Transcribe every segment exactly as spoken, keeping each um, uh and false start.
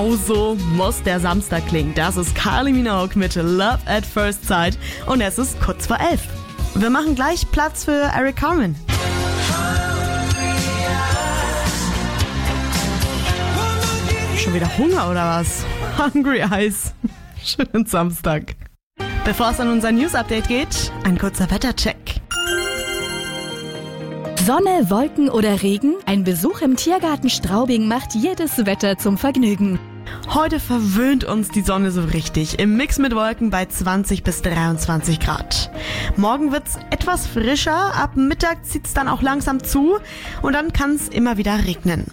So muss der Samstag klingen. Das ist Kylie Minogue mit Love at First Sight und es ist kurz vor elf. Wir machen gleich Platz für Eric Carmen. Schon wieder Hunger oder was? Hungry Eyes. Schönen Samstag. Bevor es an unser News-Update geht, ein kurzer Wettercheck. Sonne, Wolken oder Regen? Ein Besuch im Tiergarten Straubing macht jedes Wetter zum Vergnügen. Heute verwöhnt uns die Sonne so richtig. Im Mix mit Wolken bei zwanzig bis dreiundzwanzig Grad. Morgen wird's etwas frischer. Ab Mittag zieht's dann auch langsam zu. Und dann kann's immer wieder regnen.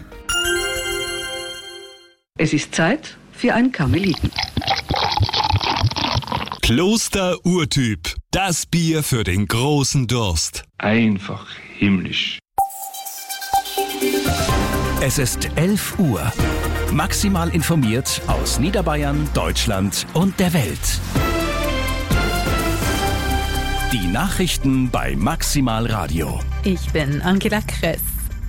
Es ist Zeit für einen Karmeliten. Kloster Urtyp. Das Bier für den großen Durst. Einfach himmlisch. Es ist elf Uhr. Maximal informiert aus Niederbayern, Deutschland und der Welt. Die Nachrichten bei Maximal Radio. Ich bin Angela Kress.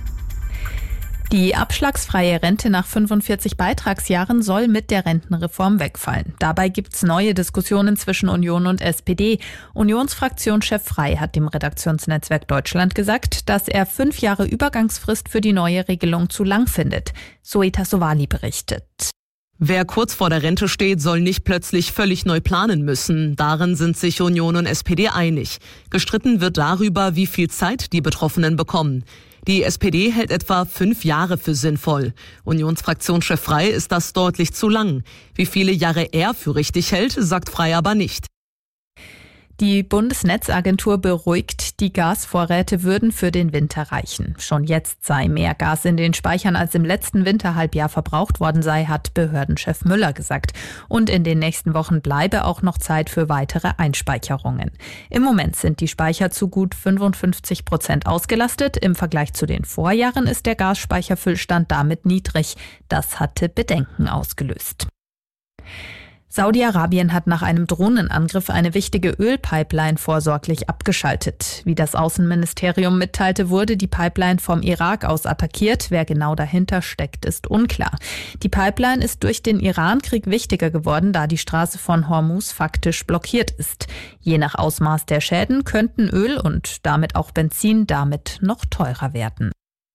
Die abschlagsfreie Rente nach fünfundvierzig Beitragsjahren soll mit der Rentenreform wegfallen. Dabei gibt's neue Diskussionen zwischen Union und S P D. Unionsfraktionschef Frey hat dem Redaktionsnetzwerk Deutschland gesagt, dass er fünf Jahre Übergangsfrist für die neue Regelung zu lang findet. Zoe Tassovali berichtet. Wer kurz vor der Rente steht, soll nicht plötzlich völlig neu planen müssen. Darin sind sich Union und S P D einig. Gestritten wird darüber, wie viel Zeit die Betroffenen bekommen. Die S P D hält etwa fünf Jahre für sinnvoll. Unionsfraktionschef Frey ist das deutlich zu lang. Wie viele Jahre er für richtig hält, sagt Frey aber nicht. Die Bundesnetzagentur beruhigt, die Gasvorräte würden für den Winter reichen. Schon jetzt sei mehr Gas in den Speichern als im letzten Winterhalbjahr verbraucht worden sei, hat Behördenchef Müller gesagt. Und in den nächsten Wochen bleibe auch noch Zeit für weitere Einspeicherungen. Im Moment sind die Speicher zu gut fünfundfünfzig Prozent ausgelastet. Im Vergleich zu den Vorjahren ist der Gasspeicherfüllstand damit niedrig. Das hatte Bedenken ausgelöst. Saudi-Arabien hat nach einem Drohnenangriff eine wichtige Ölpipeline vorsorglich abgeschaltet. Wie das Außenministerium mitteilte, wurde die Pipeline vom Irak aus attackiert. Wer genau dahinter steckt, ist unklar. Die Pipeline ist durch den Iran-Krieg wichtiger geworden, da die Straße von Hormuz faktisch blockiert ist. Je nach Ausmaß der Schäden könnten Öl und damit auch Benzin damit noch teurer werden.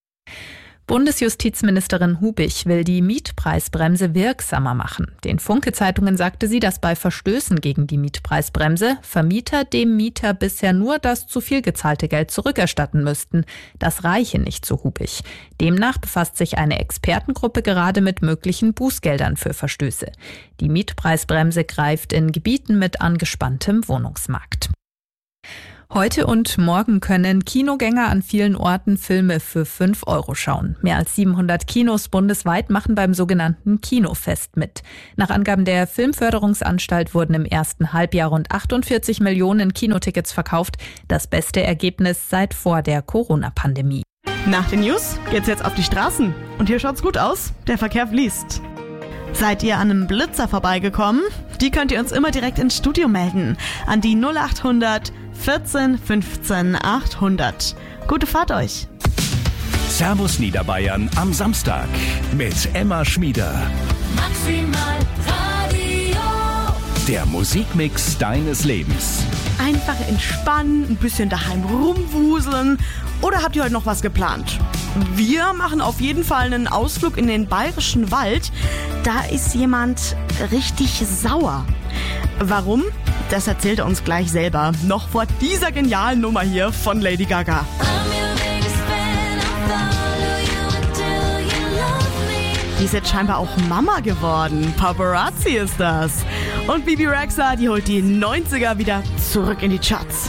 Bundesjustizministerin Hubich will die Mietpreisbremse wirksamer machen. Den Funke-Zeitungen sagte sie, dass bei Verstößen gegen die Mietpreisbremse Vermieter dem Mieter bisher nur das zu viel gezahlte Geld zurückerstatten müssten. Das reiche nicht, so Hubich. Demnach befasst sich eine Expertengruppe gerade mit möglichen Bußgeldern für Verstöße. Die Mietpreisbremse greift in Gebieten mit angespanntem Wohnungsmarkt. Heute und morgen können Kinogänger an vielen Orten Filme für fünf Euro schauen. Mehr als siebenhundert Kinos bundesweit machen beim sogenannten Kinofest mit. Nach Angaben der Filmförderungsanstalt wurden im ersten Halbjahr rund achtundvierzig Millionen Kinotickets verkauft. Das beste Ergebnis seit vor der Corona-Pandemie. Nach den News geht's jetzt auf die Straßen. Und hier schaut's gut aus. Der Verkehr fließt. Seid ihr an einem Blitzer vorbeigekommen? Die könnt ihr uns immer direkt ins Studio melden. An die null achthundert vierzehn fünfzehn achthundert. Gute Fahrt euch. Servus Niederbayern am Samstag mit Emma Schmieder. Maximal Radio. Der Musikmix deines Lebens. Einfach entspannen, ein bisschen daheim rumwuseln. Oder habt ihr heute noch was geplant? Wir machen auf jeden Fall einen Ausflug in den Bayerischen Wald. Da ist jemand richtig sauer. Warum? Das erzählt er uns gleich selber. Noch vor dieser genialen Nummer hier von Lady Gaga. Die ist jetzt scheinbar auch Mama geworden. Paparazzi ist das. Und Bibi Rexha, die holt die neunziger wieder zurück in die Charts.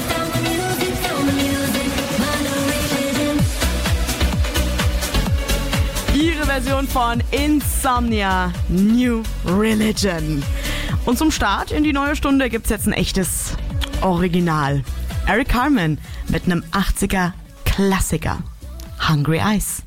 Ihre Version von Insomnia, New Religion. Und zum Start in die neue Stunde gibt's jetzt ein echtes Original. Eric Carmen mit einem achtziger Klassiker. Hungry Eyes.